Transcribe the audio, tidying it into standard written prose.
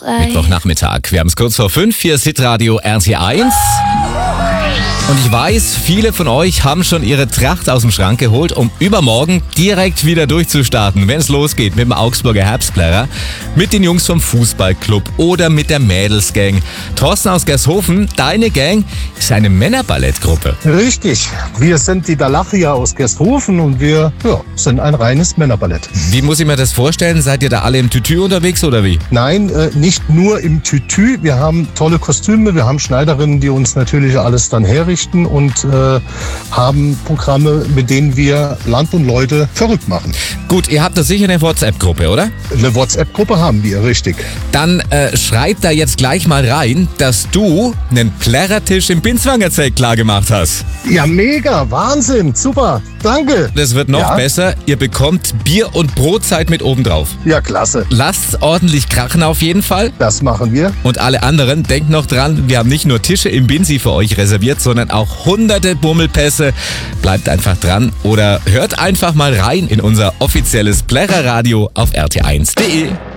Mittwochnachmittag. Wir haben es kurz vor 5. Hier ist Hitradio RT1. Und ich weiß, viele von euch haben schon ihre Tracht aus dem Schrank geholt, um übermorgen direkt wieder durchzustarten, wenn es losgeht mit dem Augsburger Herbstplärrer, mit den Jungs vom Fußballclub oder mit der Mädelsgang. Thorsten aus Gershofen, deine Gang ist eine Männerballettgruppe. Richtig, wir sind die Dalachia aus Gershofen und wir sind ein reines Männerballett. Wie muss ich mir das vorstellen? Seid ihr da alle im Tütü unterwegs oder wie? Nein, nicht nur im Tütü, wir haben tolle Kostüme, wir haben Schneiderinnen, die uns natürlich alles dann herrichten und haben Programme, mit denen wir Land und Leute verrückt machen. Gut, ihr habt da sicher eine WhatsApp-Gruppe, oder? Eine WhatsApp-Gruppe haben wir, richtig. Dann schreib da jetzt gleich mal rein, dass du einen Plärrertisch im Binswanger Zelt klargemacht hast. Ja, mega, Wahnsinn, super, danke. Das wird noch besser, ihr bekommt Bier- und Brotzeit mit obendrauf. Ja, klasse. Lasst's ordentlich krachen auf jeden Fall. Das machen wir. Und alle anderen, denkt noch dran, wir haben nicht nur Tische im Binsi für euch reserviert, sondern auch hunderte Bummelpässe. Bleibt einfach dran oder hört einfach mal rein in unser offizielles Plärrerradio auf rt1.de.